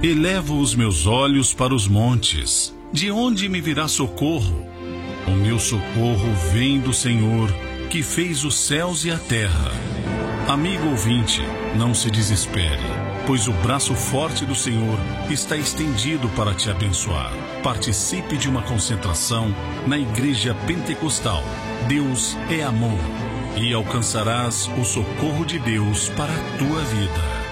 Elevo os meus olhos para os montes. De onde me virá socorro? O meu socorro vem do Senhor, que fez os céus e a terra. Amigo ouvinte, não se desespere, pois o braço forte do Senhor está estendido para te abençoar. Participe de uma concentração na Igreja Pentecostal. Deus é amor, e alcançarás o socorro de Deus para a tua vida.